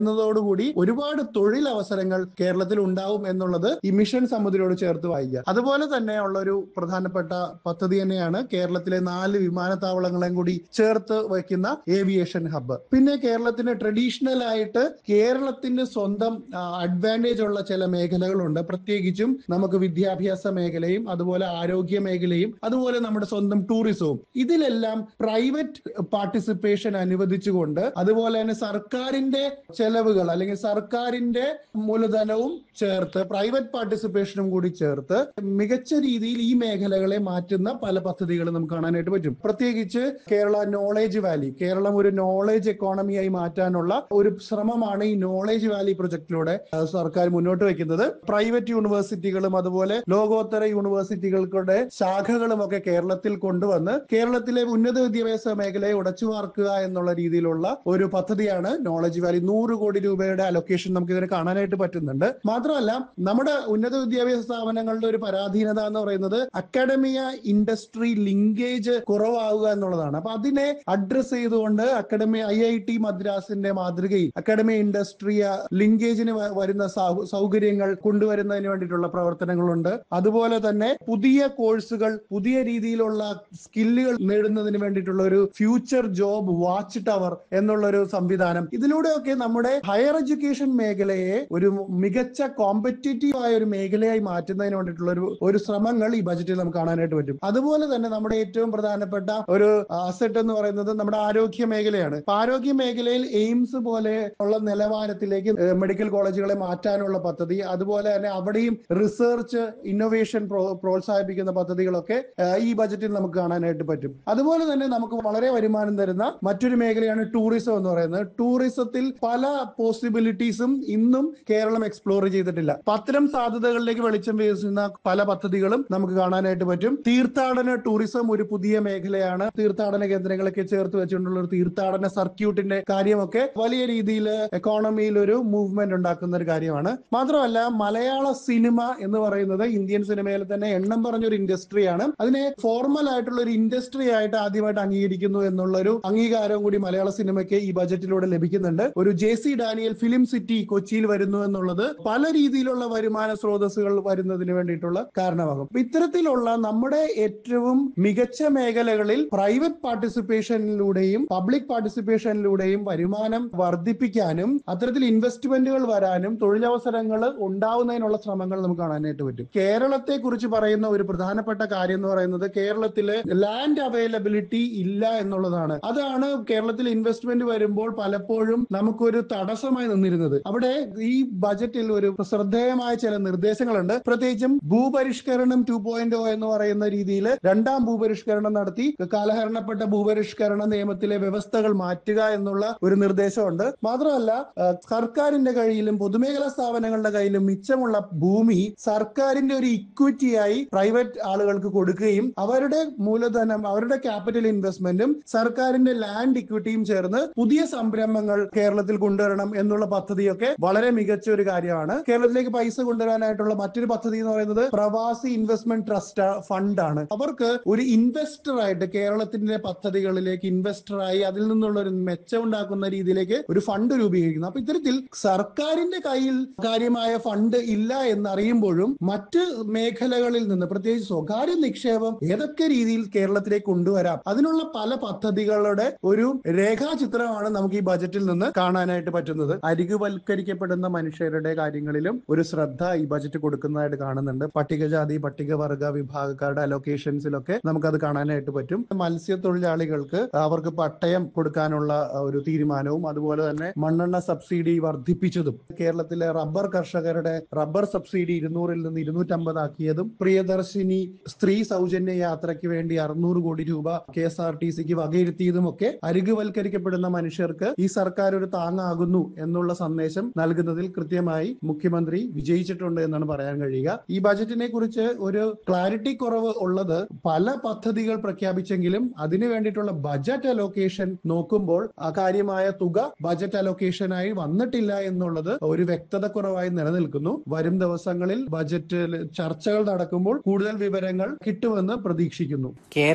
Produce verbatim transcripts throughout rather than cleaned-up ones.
ോടുകൂടി ഒരുപാട് തൊഴിലവസരങ്ങൾ കേരളത്തിൽ ഉണ്ടാവും എന്നുള്ളത് ഈ മിഷൻ സമുദ്രയോട് ചേർത്ത് വായിക്കുക. അതുപോലെ തന്നെ ഉള്ള ഒരു പ്രധാനപ്പെട്ട പദ്ധതി തന്നെയാണ് കേരളത്തിലെ നാല് വിമാനത്താവളങ്ങളെയും കൂടി ചേർത്ത് വയ്ക്കുന്ന ഏവിയേഷൻ ഹബ്ബ്. പിന്നെ കേരളത്തിന് ട്രഡീഷണൽ ആയിട്ട് കേരളത്തിന്റെ സ്വന്തം അഡ്വാൻറ്റേജ് ഉള്ള ചില മേഖലകളുണ്ട്. പ്രത്യേകിച്ചും നമുക്ക് വിദ്യാഭ്യാസ മേഖലയും അതുപോലെ ആരോഗ്യ മേഖലയും അതുപോലെ നമ്മുടെ സ്വന്തം ടൂറിസവും. ഇതിലെല്ലാം പ്രൈവറ്റ് പാർട്ടിസിപ്പേഷൻ അനുവദിച്ചുകൊണ്ട് അതുപോലെ തന്നെ സർക്കാരിന്റെ ചെലവുകൾ അല്ലെങ്കിൽ സർക്കാരിന്റെ മൂലധനവും ചേർത്ത് പ്രൈവറ്റ് പാർട്ടിസിപ്പേഷനും കൂടി ചേർത്ത് മികച്ച രീതിയിൽ ഈ മേഖലകളെ മാറ്റുന്ന പല പദ്ധതികളും നമുക്ക് കാണാനായിട്ട് പറ്റും. പ്രത്യേകിച്ച് കേരള നോളേജ് വാലി, കേരളം ഒരു നോളേജ് എക്കോണമിയായി മാറ്റാനുള്ള ഒരു ശ്രമമാണ് ഈ നോളേജ് വാലി പ്രൊജക്ടിലൂടെ സർക്കാർ മുന്നോട്ട് വയ്ക്കുന്നത്. പ്രൈവറ്റ് യൂണിവേഴ്സിറ്റികളും അതുപോലെ ലോകോത്തര യൂണിവേഴ്സിറ്റികളുടെ ശാഖകളും ഒക്കെ കേരളത്തിൽ കൊണ്ടുവന്ന് കേരളത്തിലെ ഉന്നത വിദ്യാഭ്യാസ മേഖലയെ ഉടച്ചു വാർക്കുക എന്നുള്ള രീതിയിലുള്ള ഒരു പദ്ധതിയാണ് നോളേജ് വാലി. നൂറ് കോടി രൂപയുടെ അലൊക്കേഷൻ നമുക്ക് ഇതിനെ കാണാനായിട്ട് പറ്റുന്നുണ്ട്. മാത്രമല്ല നമ്മുടെ ഉന്നത വിദ്യാഭ്യാസ സ്ഥാപനങ്ങളുടെ ഒരു പരാധീനത എന്ന് പറയുന്നത് അക്കാഡമിയ ഇൻഡസ്ട്രി ലിങ്കേജ് കുറവാകുക എന്നുള്ളതാണ്. അപ്പൊ അതിനെ അഡ്രസ് ചെയ്തുകൊണ്ട് അക്കാഡമി ഐ ഐ ടി മദ്രാസിന്റെ മാതൃകയിൽ അക്കാഡമി ഇൻഡസ്ട്രി ലിങ്കേജിന് വരുന്ന സൗകര്യങ്ങൾ കൊണ്ടുവരുന്നതിന് വേണ്ടിയിട്ടുള്ള പ്രവർത്തനങ്ങളുണ്ട്. അതുപോലെ തന്നെ പുതിയ കോഴ്സുകൾ, പുതിയ രീതിയിലുള്ള സ്കില്ലുകൾ നേടുന്നതിന് വേണ്ടിയിട്ടുള്ള ഒരു ഫ്യൂച്ചർ ജോബ് വാച്ച് ടവർ എന്നുള്ള ഒരു സംവിധാനം. ഇതിലൂടെയൊക്കെ നമ്മുടെ ഹയർ എഡ്യൂക്കേഷൻ മേഖലയെ ഒരു മികച്ച കോമ്പറ്റീറ്റീവ് ആയ ഒരു മേഖലയായി മാറ്റുന്നതിന് വേണ്ടിയിട്ടുള്ള ഒരു ഒരു ശ്രമങ്ങൾ ഈ ബജറ്റിൽ നമുക്ക് കാണാനായിട്ട് പറ്റും. അതുപോലെ തന്നെ നമ്മുടെ ഏറ്റവും പ്രധാനപ്പെട്ട ഒരു അസറ്റ് എന്ന് പറയുന്നത് നമ്മുടെ ആരോഗ്യ മേഖലയാണ്. ആരോഗ്യ മേഖലയിൽ എയിംസ് പോലെ ഉള്ള നിലവാരത്തിലേക്ക് മെഡിക്കൽ കോളേജുകളെ മാറ്റാനുള്ള പദ്ധതി, അതുപോലെ തന്നെ അവിടെയും റിസർച്ച് ഇന്നോവേഷൻ പ്രോത്സാഹിപ്പിക്കുന്ന പദ്ധതികളൊക്കെ ഈ ബജറ്റിൽ നമുക്ക് കാണാനായിട്ട് പറ്റും. അതുപോലെ തന്നെ നമുക്ക് വളരെ വരുമാനം തരുന്ന മറ്റൊരു മേഖലയാണ് ടൂറിസം എന്ന് പറയുന്നത്. ടൂറിസത്തിൽ പല പോസിബിലിറ്റീസും ഇന്നും കേരളം എക്സ്പ്ലോർ ചെയ്തിട്ടില്ല. അത്തരം സാധ്യതകളിലേക്ക് വെളിച്ചം വീശുന്ന പല പദ്ധതികളും നമുക്ക് കാണാനായിട്ട് പറ്റും. തീർത്ഥാടന ടൂറിസം ഒരു പുതിയ മേഖലയാണ്. തീർത്ഥാടന കേന്ദ്രങ്ങളൊക്കെ ചേർത്ത് വെച്ചുകൊണ്ടുള്ള ഒരു തീർത്ഥാടന സർക്യൂട്ടിന്റെ കാര്യമൊക്കെ വലിയ രീതിയിൽ എക്കോണമിയിൽ ഒരു മൂവ്മെന്റ് ഉണ്ടാക്കുന്ന ഒരു കാര്യമാണ്. മാത്രമല്ല മലയാള സിനിമ എന്ന് പറയുന്നത് ഇന്ത്യൻ സിനിമയിൽ തന്നെ എണ്ണം പറഞ്ഞൊരു ഇൻഡസ്ട്രിയാണ്. അതിനെ ഫോർമൽ ആയിട്ടുള്ള ഒരു ഇൻഡസ്ട്രി ആയിട്ട് ആദ്യമായിട്ട് അംഗീകരിക്കുന്നു എന്നുള്ള ഒരു അംഗീകാരവും കൂടി മലയാള സിനിമയ്ക്ക് ഈ ബജറ്റിലൂടെ ലഭിക്കുന്നുണ്ട്. ഒരു J C Daniel film city കൊച്ചിയിൽ വരുന്നു എന്നുള്ളത് പല രീതിയിലുള്ള വരുമാന സ്രോതസ്സുകൾ വരുന്നതിന് വേണ്ടിയിട്ടുള്ള കാരണമാകും. ഇത്തരത്തിലുള്ള നമ്മുടെ ഏറ്റവും മികച്ച മേഖലകളിൽ പ്രൈവറ്റ് പാർട്ടിസിപ്പേഷനിലൂടെയും പബ്ലിക് പാർട്ടിസിപ്പേഷനിലൂടെയും വരുമാനം വർദ്ധിപ്പിക്കാനും അത്തരത്തിൽ ഇൻവെസ്റ്റ്മെന്റുകൾ വരാനും തൊഴിലവസരങ്ങൾ ഉണ്ടാവുന്നതിനുള്ള ശ്രമങ്ങൾ നമുക്ക് കാണാനായിട്ട് പറ്റും. കേരളത്തെ കുറിച്ച് പറയുന്ന ഒരു പ്രധാനപ്പെട്ട കാര്യം എന്ന് പറയുന്നത് കേരളത്തില് ലാൻഡ് അവൈലബിലിറ്റി ഇല്ല എന്നുള്ളതാണ്. അതാണ് കേരളത്തിൽ ഇൻവെസ്റ്റ്മെന്റ് വരുമ്പോൾ പലപ്പോഴും നമുക്കൊരു തടസ്സമായി നിന്നിരുന്നത്. അവിടെ ഈ ബജറ്റിൽ ഒരു ശ്രദ്ധേയമായ ചില നിർദ്ദേശങ്ങളുണ്ട്. പ്രത്യേകിച്ചും ഭൂപരിഷ്കരണം ടു പോയിന്റ് ഒ എന്ന് പറയുന്ന രീതിയിൽ രണ്ടാം ഭൂപരിഷ്കരണം നടത്തി കാലഹരണപ്പെട്ട ഭൂപരിഷ്കരണ നിയമത്തിലെ വ്യവസ്ഥകൾ മാറ്റുക എന്നുള്ള ഒരു നിർദ്ദേശമുണ്ട്. മാത്രമല്ല സർക്കാരിന്റെ കയ്യിലും പൊതുമേഖലാ സ്ഥാപനങ്ങളുടെ കയ്യിലും മിച്ചമുള്ള ഭൂമി സർക്കാരിന്റെ ഒരു ഇക്വിറ്റിയായി പ്രൈവറ്റ് ആളുകൾക്ക് കൊടുക്കുകയും അവരുടെ മൂലധനം, അവരുടെ ക്യാപിറ്റൽ ഇൻവെസ്റ്റ്മെന്റും സർക്കാരിന്റെ ലാൻഡ് ഇക്വിറ്റിയും ചേർന്ന് പുതിയ സംരംഭങ്ങൾ കേരളത്തിൽ കൊണ്ടുവരണം എന്നുള്ള പദ്ധതിയൊക്കെ വളരെ മികച്ച ഒരു കാര്യമാണ്. കേരളത്തിലേക്ക് പൈസ കൊണ്ടുവരാനായിട്ടുള്ള മറ്റൊരു പദ്ധതി എന്ന് പറയുന്നത് പ്രവാസി ഇൻവെസ്റ്റ്മെന്റ് ട്രസ്റ്റ് ഫണ്ട് ആണ്. അവർക്ക് ഒരു ഇൻവെസ്റ്റർ ആയിട്ട് കേരളത്തിന്റെ പദ്ധതികളിലേക്ക് ഇൻവെസ്റ്ററായി അതിൽ നിന്നുള്ള ഒരു മെച്ചം ഉണ്ടാക്കുന്ന രീതിയിലേക്ക് ഒരു ഫണ്ട് രൂപീകരിക്കുന്നു. അപ്പൊ ഇത്തരത്തിൽ സർക്കാരിന്റെ കയ്യിൽ കാര്യമായ ഫണ്ട് ഇല്ല എന്നറിയുമ്പോഴും മറ്റ് മേഖലകളിൽ നിന്ന് പ്രത്യേകിച്ച് സ്വകാര്യ നിക്ഷേപം ഏതൊക്കെ രീതിയിൽ കേരളത്തിലേക്ക് കൊണ്ടുവരാം അതിനുള്ള പല പദ്ധതികളുടെ ഒരു രേഖാചിത്രമാണ് നമുക്ക് ഈ ബജറ്റിൽ നിന്ന് കാണാനായിട്ട് പറ്റുന്നത്. അരികുവൽക്കരിക്കപ്പെടുന്ന മനുഷ്യരുടെ കാര്യങ്ങളിലും ഒരു ശ്രദ്ധ ഈ ബജറ്റ് കൊടുക്കുന്നതായിട്ട് കാണുന്നുണ്ട്. പട്ടികജാതി പട്ടികവർഗ വിഭാഗക്കാരുടെ അലൊക്കേഷൻസിലൊക്കെ നമുക്കത് കാണാനായിട്ട് പറ്റും. മത്സ്യത്തൊഴിലാളികൾക്ക് അവർക്ക് പട്ടയം കൊടുക്കാനുള്ള ഒരു തീരുമാനവും അതുപോലെ തന്നെ മണ്ണെണ്ണ സബ്സിഡി വർദ്ധിപ്പിച്ചതും കേരളത്തിലെ റബ്ബർ കർഷകരുടെ റബ്ബർ സബ്സിഡി ഇരുന്നൂറിൽ നിന്ന് ഇരുന്നൂറ്റമ്പത് ആക്കിയതും പ്രിയദർശിനി സ്ത്രീ സൗജന്യ യാത്രയ്ക്ക് വേണ്ടി അറുന്നൂറ് കോടി രൂപ കെ എസ് ആർ ടി സിക്ക് വകയിരുത്തിയതും ഒക്കെ അരികുവൽക്കരിക്കപ്പെടുന്ന മനുഷ്യർക്ക് ഈ സർക്കാർ ഒരു താങ്ങാകുന്നു എന്നുള്ള സന്ദേശം നൽകുന്നതിൽ കൃത്യമായി മുഖ്യമന്ത്രി വിജയിച്ചിട്ടുണ്ട് എന്നാണ് പറയാൻ കഴിയുക. ഈ ബജറ്റിനെ കുറിച്ച് ഒരു ക്ലാരിറ്റി കുറവ് ഉള്ളത് പല പദ്ധതികൾ പ്രഖ്യാപിച്ചെങ്കിലും അതിനു വേണ്ടിയിട്ടുള്ള ബജറ്റ് അലോക്കേഷൻ നോക്കുമ്പോൾ അകാര്യമായ തുക ബജറ്റ് അലോക്കേഷനായി വന്നിട്ടില്ല എന്നുള്ളത് ഒരു വ്യക്തത കുറവായി നിലനിൽക്കുന്നു. വരും ദിവസങ്ങളിൽ ബജറ്റിൽ ചർച്ചകൾ നടക്കുമ്പോൾ കൂടുതൽ വിവരങ്ങൾ കിട്ടുമെന്ന് പ്രതീക്ഷിക്കുന്നു.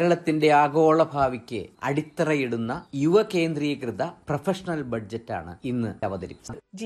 കേരളത്തിന്റെ ആഗോള ഭാവിക്ക് അടിത്തറയിടുന്ന യുവ കേന്ദ്രീകൃത പ്രൊഫഷണൽ ബഡ്ജറ്റാണ് ഇന്ന് ഇന്ന് അവതരിപ്പിച്ചത്.